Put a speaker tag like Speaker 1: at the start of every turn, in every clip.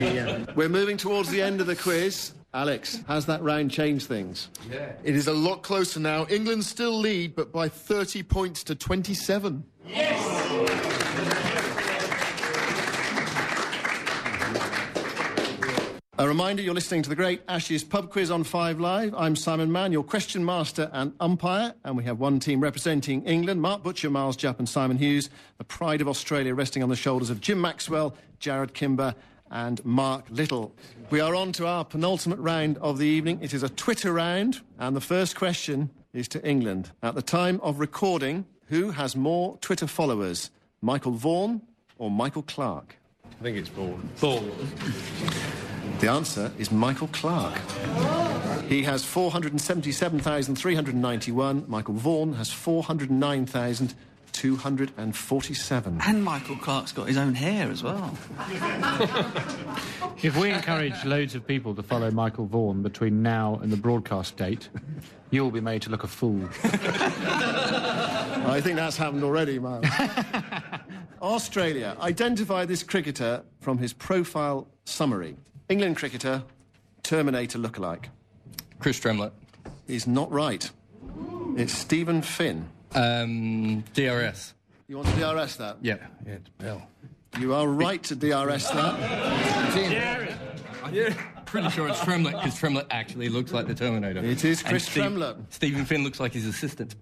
Speaker 1: We're moving towards the end of the quiz. Alex, has that round changed things?
Speaker 2: Yeah. It is a lot closer now. England still lead, but by 30 points to 27.
Speaker 1: A reminder, you're listening to the Great Ashes Pub Quiz on 5 Live. I'm Simon Mann, your question master and umpire, and we have one team representing England, Mark Butcher, Miles Jupp and Simon Hughes, the pride of Australia resting on the shoulders of Jim Maxwell, Jared Kimber and Mark Little. We are on to our penultimate round of the evening. It is a Twitter round, and the first question is to England. At the time of recording, who has more Twitter followers, Michael Vaughan or Michael Clarke?
Speaker 3: I think it's Vaughan. Vaughan.
Speaker 1: The answer is Michael Clarke. He has 477,391. Michael Vaughan has 409,247.
Speaker 4: And Michael Clarke's got his own hair as well.
Speaker 5: If we encourage loads of people to follow Michael Vaughan between now and the broadcast date, you'll be made to look a fool.
Speaker 1: I think that's happened already, Miles. Australia. Identify this cricketer from his profile summary. England cricketer, Terminator lookalike.
Speaker 6: Chris Tremlett.
Speaker 1: He's not right. It's Stephen Finn.
Speaker 6: DRS.
Speaker 1: You want to DRS that?
Speaker 6: Yeah, it's Bell.
Speaker 1: You are right to DRS that.
Speaker 6: I'm pretty sure it's Tremlett, because Tremlett actually looks like the Terminator.
Speaker 1: It is Chris Tremlett.
Speaker 6: Stephen Finn looks like his assistant.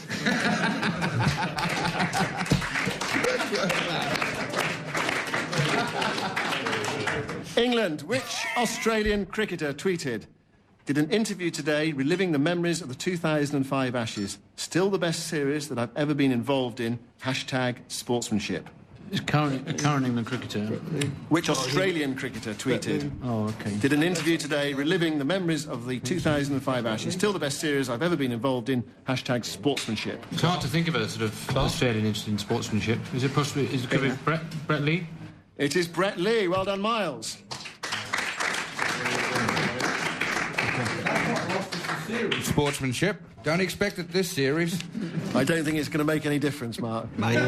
Speaker 1: England. Which Australian cricketer tweeted, did an interview today reliving the memories of the 2005 Ashes. Still the best series that I've ever been involved in. #sportsmanship.
Speaker 5: It's current England cricketer.
Speaker 1: Which Australian cricketer tweeted,
Speaker 5: Oh, OK.
Speaker 1: did an interview today reliving the memories of the 2005 Ashes. Still the best series I've ever been involved in. #sportsmanship.
Speaker 5: It's hard to think of a sort of Australian interest in sportsmanship. Is it possibly... Could it be Brett Lee?
Speaker 1: It is Brett Lee. Well done, Miles.
Speaker 7: Sportsmanship. Don't expect it this series.
Speaker 1: I don't think it's going to make any difference, Mark.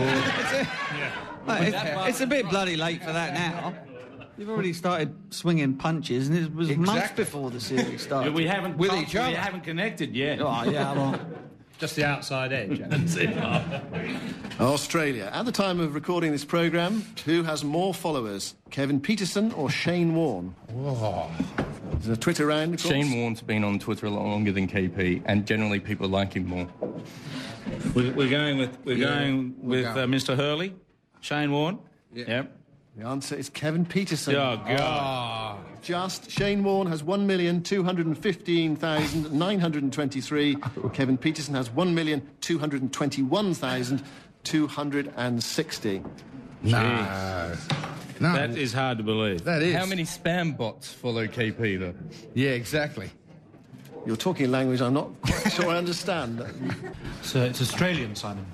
Speaker 4: It's a bit bloody late for that now. You've already started swinging punches, and it was months before the series started.
Speaker 8: We haven't
Speaker 7: With each other.
Speaker 8: We haven't connected yet.
Speaker 4: Oh, yeah, well...
Speaker 8: Just the outside edge.
Speaker 1: Australia. At the time of recording this programme, who has more followers, Kevin Peterson or Shane Warne?
Speaker 7: Whoa.
Speaker 1: There's a Twitter round, of course.
Speaker 6: Shane Warne's been on Twitter a lot longer than KP, and generally people like him more.
Speaker 8: We're going with Mr. Hurley, Shane Warne.
Speaker 7: Yeah.
Speaker 8: Yep.
Speaker 1: The answer is Kevin Peterson.
Speaker 8: Oh God.
Speaker 1: Just Shane Warne has 1,215,923. Kevin Peterson has 1,221,260.
Speaker 7: No.
Speaker 8: That is hard to believe.
Speaker 7: That is.
Speaker 6: How many spam bots follow KP, though?
Speaker 7: Yeah, exactly.
Speaker 1: You're talking a language I'm not quite sure I understand.
Speaker 5: So it's Australian, Simon.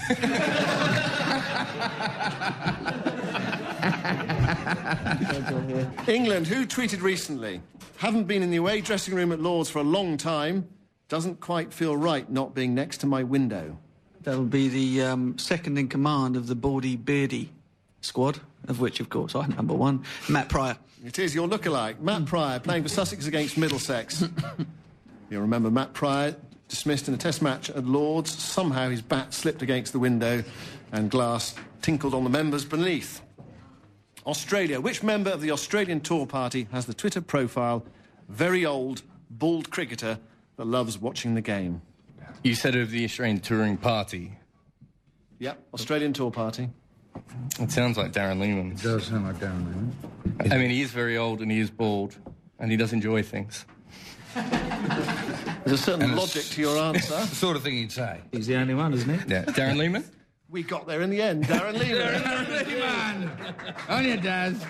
Speaker 1: England, who tweeted recently, haven't been in the away dressing room at Lord's for a long time, doesn't quite feel right not being next to my window.
Speaker 4: That'll be the second in command of the Baldy Beardy squad, of which, of course, I'm number one, Matt Pryor.
Speaker 1: It is your lookalike, Matt Pryor, playing for Sussex against Middlesex. You'll remember Matt Pryor dismissed in a test match at Lord's. Somehow his bat slipped against the window and glass tinkled on the members beneath. Australia. Which member of the Australian tour party has the Twitter profile, very old, bald cricketer that loves watching the game?
Speaker 6: You said of the Australian touring party.
Speaker 1: Yep, Australian tour party.
Speaker 6: It sounds like Darren Lehman.
Speaker 7: It does sound like Darren Lehman.
Speaker 6: I mean, he is very old and he is bald, and he does enjoy things.
Speaker 1: There's a certain logic to your answer.
Speaker 7: The sort of thing he'd say.
Speaker 8: He's the only one, isn't he?
Speaker 6: Yeah. Darren Lehman?
Speaker 1: We got there in the end. Darren Lehman.
Speaker 7: Darren Lehman! On you, Daz.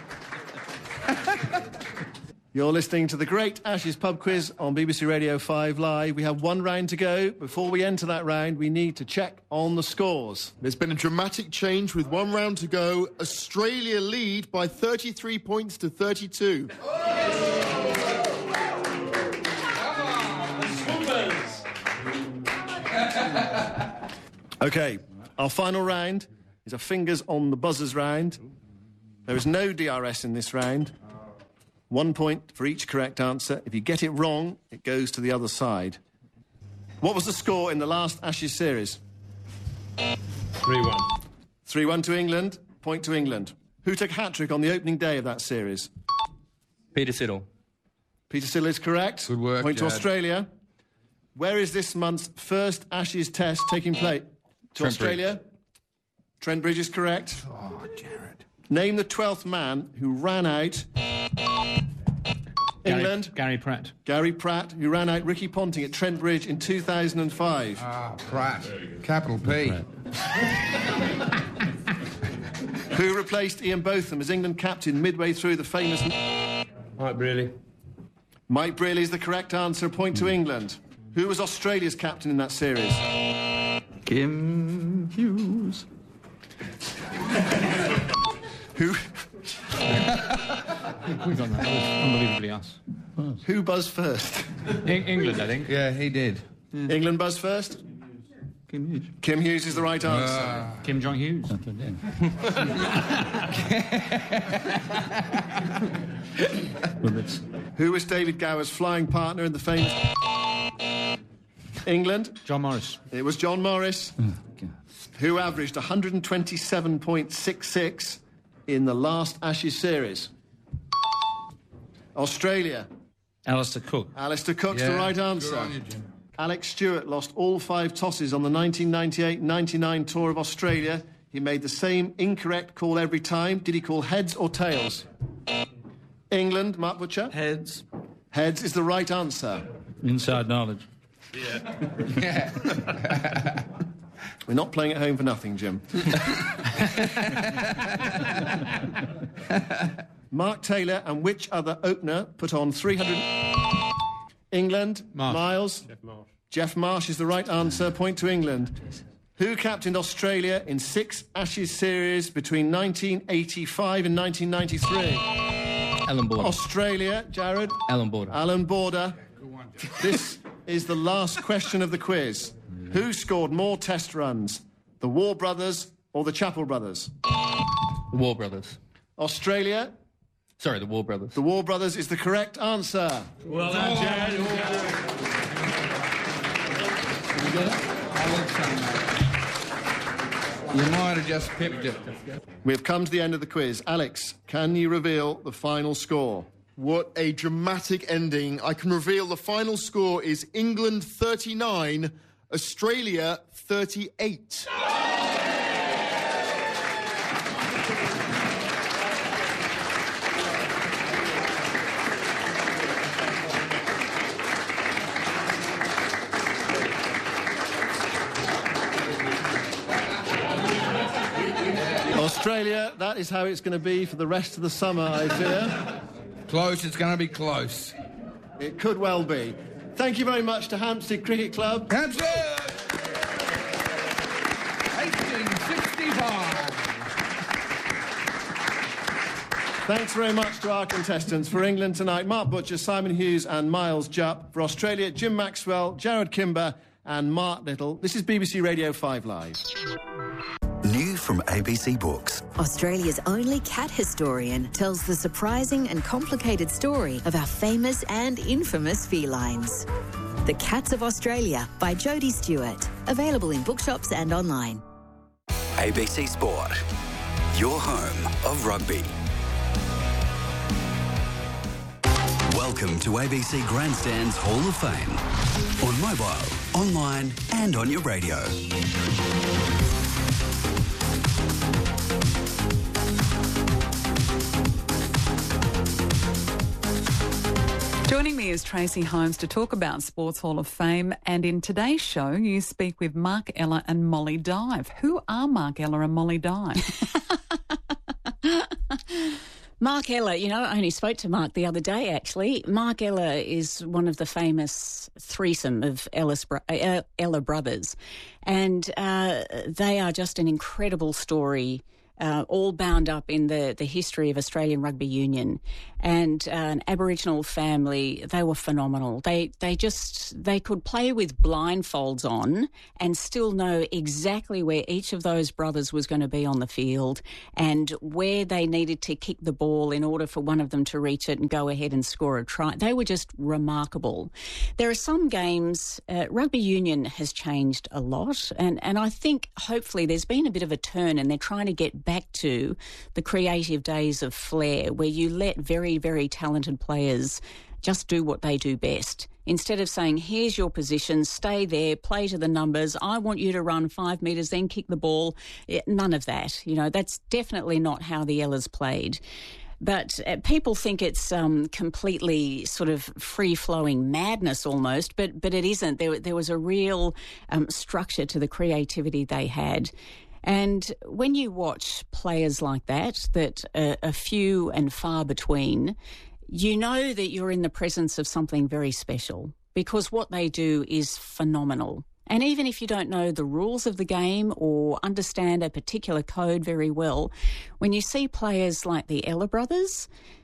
Speaker 1: You're listening to the Great Ashes Pub Quiz on BBC Radio 5 Live. We have one round to go. Before we enter that round, we need to check on the scores.
Speaker 2: There's been a dramatic change with one round to go. Australia lead by 33 points to 32.
Speaker 1: OK, our final round is a fingers on the buzzers round. There is no DRS in this round. 1 point for each correct answer. If you get it wrong, it goes to the other side. What was the score in the last Ashes series?
Speaker 3: 3-1.
Speaker 1: 3-1 to England. Point to England. Who took hat-trick on the opening day of that series?
Speaker 6: Peter Siddle.
Speaker 1: Peter Siddle is correct.
Speaker 7: Good work,
Speaker 1: Point to
Speaker 7: Jad.
Speaker 1: Australia. Where is this month's first Ashes test taking place? To
Speaker 6: Trent
Speaker 1: Australia. Trent Bridge is correct.
Speaker 7: Oh, Jared.
Speaker 1: Name the 12th man who ran out... England.
Speaker 5: Gary Pratt.
Speaker 1: Gary Pratt, who ran out Ricky Ponting at Trent Bridge in 2005.
Speaker 7: Ah, Pratt. Capital P.
Speaker 1: Who replaced Ian Botham as England captain midway through the famous...
Speaker 3: Right, really?
Speaker 1: Mike Brearley is the correct answer. A point to England. Who was Australia's captain in that series?
Speaker 4: Kim Hughes.
Speaker 1: Who
Speaker 5: We got that. That was unbelievably us.
Speaker 1: who buzzed first?
Speaker 5: England, I think.
Speaker 7: Yeah, he did.
Speaker 1: England buzzed first?
Speaker 4: Kim Hughes.
Speaker 1: Kim Hughes is the right answer.
Speaker 5: Kim Jong-Hughes.
Speaker 1: Who was David Gower's flying partner in the famous... England?
Speaker 5: John Morris.
Speaker 1: It was John Morris, who averaged 127.66 in the last Ashes series. Australia.
Speaker 8: Alistair Cook.
Speaker 1: Alistair Cook's the right answer.
Speaker 7: Good on you, Jim.
Speaker 1: Alex Stewart lost all 5 tosses on the 1998-99 tour of Australia. He made the same incorrect call every time. Did he call heads or tails? England, Mark Butcher?
Speaker 4: Heads.
Speaker 1: Heads is the right answer.
Speaker 8: Inside knowledge.
Speaker 1: We're not playing at home for nothing, Jim. Mark Taylor and which other opener put on 300... England,
Speaker 5: Marsh.
Speaker 1: Miles? Jeff Marsh is the right answer. Point to England. Who captained Australia in 6 Ashes series between 1985 and 1993?
Speaker 6: Alan Border.
Speaker 1: Australia, Jared?
Speaker 6: Alan Border.
Speaker 1: Alan Border. This is the last question of the quiz. Who scored more test runs, the War Brothers or the Chappell Brothers?
Speaker 6: The War Brothers.
Speaker 1: Australia,
Speaker 6: Sorry, the War Brothers.
Speaker 1: the War Brothers is the correct answer.
Speaker 3: Well done, Jared.
Speaker 7: You might have just pipped it.
Speaker 1: We have come to the end of the quiz. Alex, can you reveal the final score?
Speaker 2: What a dramatic ending. I can reveal the final score is England 39, Australia 38.
Speaker 1: Australia, that is how it's going to be for the rest of the summer, I fear.
Speaker 7: Close, it's going to be close.
Speaker 1: It could well be. Thank you very much to Hampstead Cricket Club.
Speaker 7: Hampstead! 1865.
Speaker 1: Thanks very much to our contestants. For England tonight, Mark Butcher, Simon Hughes and Miles Jupp. For Australia, Jim Maxwell, Jared Kimber and Mark Little. This is BBC Radio 5 Live.
Speaker 9: New from ABC Books.
Speaker 10: Australia's only cat historian tells the surprising and complicated story of our famous and infamous felines. The Cats of Australia by Jodie Stewart. Available in bookshops and online.
Speaker 9: ABC Sport. Your home of rugby. Welcome to ABC Grandstand's Hall of Fame. On mobile, online and on your radio.
Speaker 11: Joining me is Tracy Holmes to talk about Sports Hall of Fame, and in today's show you speak with Mark Ella and Molly Dive. Who are Mark Ella and Molly Dive?
Speaker 12: Mark Ella, I only spoke to Mark the other day, actually. Mark Ella is one of the famous threesome of Ella brothers, and they are just an incredible story all bound up in the history of Australian rugby union. And an Aboriginal family, they were phenomenal. They could play with blindfolds on and still know exactly where each of those brothers was going to be on the field and where they needed to kick the ball in order for one of them to reach it and go ahead and score a try. They were just remarkable. There are some games, rugby union has changed a lot, and I think hopefully there's been a bit of a turn and they're trying to get back to the creative days of flair where you let very, very talented players just do what they do best. Instead of saying, here's your position, stay there, play to the numbers, I want you to run 5 metres, then kick the ball. None of that. You know, that's definitely not how the Ellas played. But people think it's completely sort of free-flowing madness almost, but it isn't. There was a real structure to the creativity they had. And when you watch players like that are few and far between, you know that you're in the presence of something very special because what they do is phenomenal. And even if you don't know the rules of the game or understand a particular code very well, when you see players like the Ella brothers,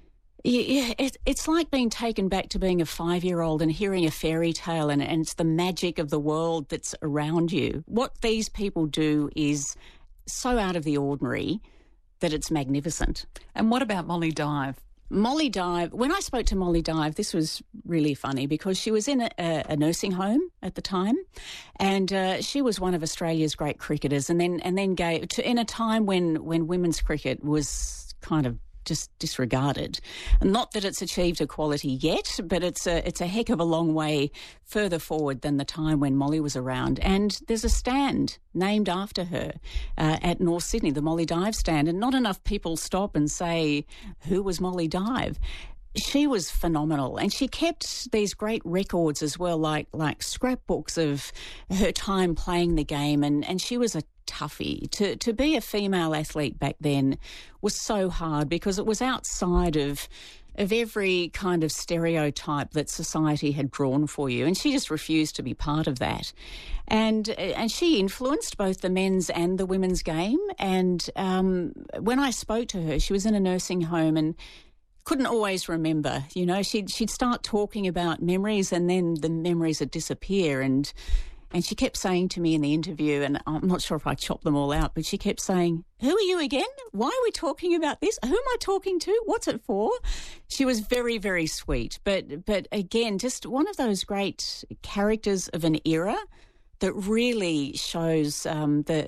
Speaker 12: it's like being taken back to being a 5-year-old and hearing a fairy tale and it's the magic of the world that's around you. What these people do is so out of the ordinary that it's magnificent.
Speaker 11: And what about Molly Dive?
Speaker 12: Molly Dive, when I spoke to Molly Dive, this was really funny because she was in a nursing home at the time and she was one of Australia's great cricketers and then gave to in a time when women's cricket was kind of just disregarded. Not that it's achieved equality yet, but it's a heck of a long way further forward than the time when Molly was around. And there's a stand named after her at North Sydney, the Molly Dive stand, and not enough people stop and say, who was Molly Dive? She was phenomenal, and she kept these great records as well, like scrapbooks of her time playing the game, and she was a toughie. To be a female athlete back then was so hard because it was outside of every kind of stereotype that society had drawn for you, and she just refused to be part of that. And she influenced both the men's and the women's game, and when I spoke to her, she was in a nursing home and couldn't always remember. You know, she'd start talking about memories and then the memories would disappear. And she kept saying to me in the interview, and I'm not sure if I chopped them all out, but she kept saying, who are you again? Why are we talking about this? Who am I talking to? What's it for? She was very, very sweet. But again, just one of those great characters of an era that really shows the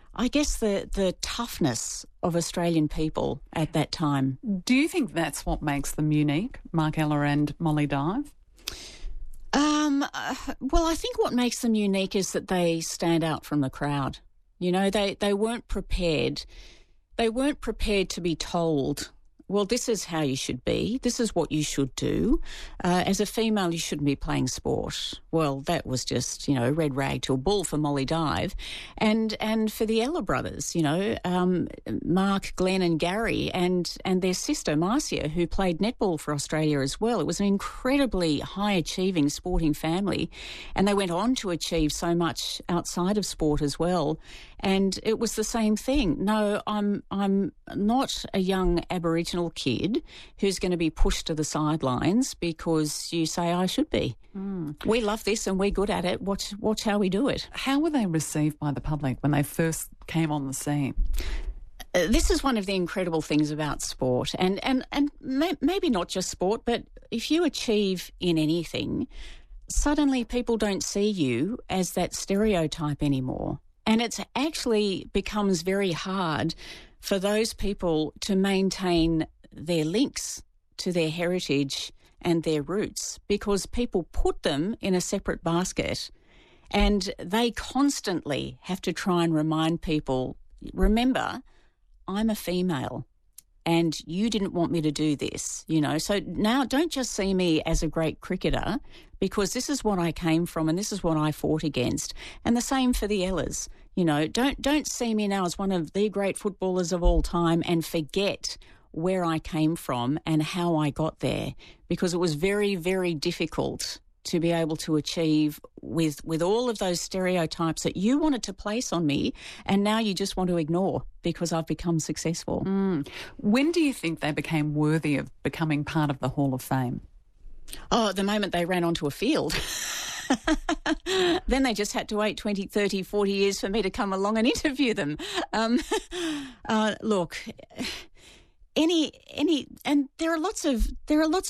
Speaker 12: toughness of Australian people at that time.
Speaker 11: Do you think that's what makes them unique, Mark Ella and Molly Dive?
Speaker 12: Well, I think what makes them unique is that they stand out from the crowd. You know, they weren't prepared. They weren't prepared to be told, well, this is how you should be. This is what you should do. As a female, you shouldn't be playing sport. Well, that was just, you know, red rag to a bull for Molly Dive. And for the Ella brothers, you know, Mark, Glenn and Gary and their sister Marcia, who played netball for Australia as well. It was an incredibly high-achieving sporting family. And they went on to achieve so much outside of sport as well. And it was the same thing. No, I'm not a young Aboriginal kid who's going to be pushed to the sidelines because you say I should be. We love this and we're good at it. Watch how we do it.
Speaker 11: How were they received by the public when they first came on the scene?
Speaker 12: This is one of the incredible things about sport, and maybe not just sport, but if you achieve in anything, suddenly people don't see you as that stereotype anymore. And it actually becomes very hard for those people to maintain their links to their heritage and their roots because people put them in a separate basket and they constantly have to try and remind people, remember, I'm a female and you didn't want me to do this, you know. So now don't just see me as a great cricketer because this is what I came from and this is what I fought against. And the same for the Ellas. You know, don't see me now as one of the great footballers of all time and forget where I came from and how I got there because it was very, very difficult to be able to achieve with all of those stereotypes that you wanted to place on me and now you just want to ignore because I've become successful.
Speaker 11: When do you think they became worthy of becoming part of the Hall of Fame?
Speaker 12: Oh, the moment they ran onto a field. Then they just had to wait 20, 30, 40 years for me to come along and interview them. Look, and there are lots of